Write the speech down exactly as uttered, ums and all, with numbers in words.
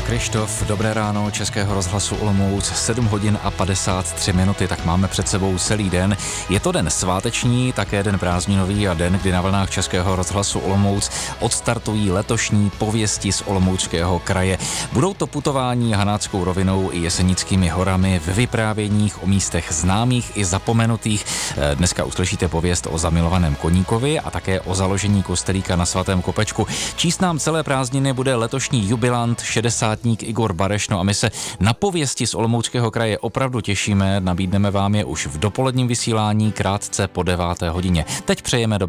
Krištof, dobré ráno Českého rozhlasu Olomouc, sedm hodin a padesát tři minuty, tak máme před sebou celý den. Je to den sváteční, také den prázdninový a den, kdy na vlnách Českého rozhlasu Olomouc odstartují letošní pověsti z Olomouckého kraje. Budou to putování Hanáckou rovinou i Jesenickými horami v vyprávěních o místech známých i zapomenutých. Dneska uslyšíte pověst o zamilovaném koníkovi a také o založení kostelíka na Svatém Kopečku. Číst nám celé prázdniny bude letošní jubilant, šedesátník Igor Bareš, no a my se na pověsti z Olomouckého kraje opravdu těšíme, nabídneme vám je už v dopoledním vysílání krátce po deváté hodině. Teď přejeme dobré